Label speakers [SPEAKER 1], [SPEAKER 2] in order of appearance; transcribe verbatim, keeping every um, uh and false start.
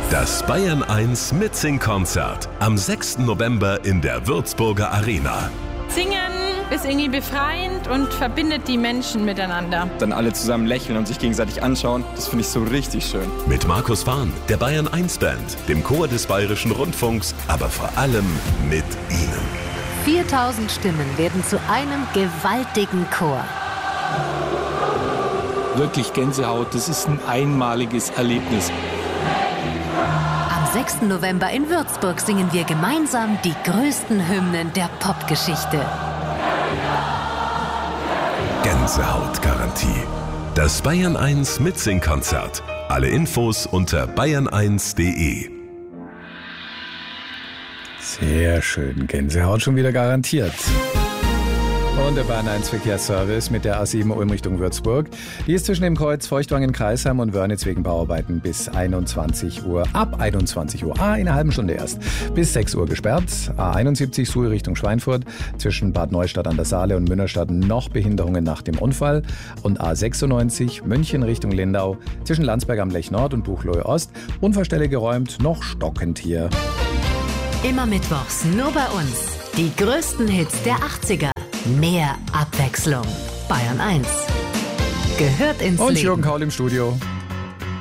[SPEAKER 1] Das Bayern eins Mitsing-Konzert am sechsten November in der Würzburger Arena.
[SPEAKER 2] Singen ist irgendwie befreiend und verbindet die Menschen miteinander.
[SPEAKER 3] Dann alle zusammen lächeln und sich gegenseitig anschauen, das finde ich so richtig schön.
[SPEAKER 1] Mit Markus Fahn, der Bayern eins Band, dem Chor des Bayerischen Rundfunks, aber vor allem mit Ihnen.
[SPEAKER 4] viertausend Stimmen werden zu einem gewaltigen Chor.
[SPEAKER 5] Wirklich Gänsehaut, das ist ein einmaliges Erlebnis.
[SPEAKER 4] Am sechsten November in Würzburg singen wir gemeinsam die größten Hymnen der Popgeschichte.
[SPEAKER 1] Gänsehautgarantie. Das Bayern eins Mitsing-Konzert. Alle Infos unter bayern eins punkt de.
[SPEAKER 6] Sehr schön. Gänsehaut schon wieder garantiert. Und der Bayern eins Verkehrsservice mit der A sieben Ulm Richtung Würzburg. Die ist zwischen dem Kreuz Feuchtwangen-Kreisheim und Wörnitz wegen Bauarbeiten bis einundzwanzig Uhr. Ab einundzwanzig Uhr, ah, in einer halben Stunde erst, bis sechs Uhr gesperrt. A einundsiebzig Suhl Richtung Schweinfurt. Zwischen Bad Neustadt an der Saale und Münnerstadt noch Behinderungen nach dem Unfall. Und A sechsundneunzig München Richtung Lindau. Zwischen Landsberg am Lech Nord und Buchloe Ost. Unfallstelle geräumt, noch stockend hier.
[SPEAKER 4] Immer mittwochs nur bei uns. Die größten Hits der achtziger. Mehr Abwechslung. Bayern eins. Gehört ins
[SPEAKER 6] Und
[SPEAKER 4] Leben.
[SPEAKER 6] Jürgen Kaul im Studio.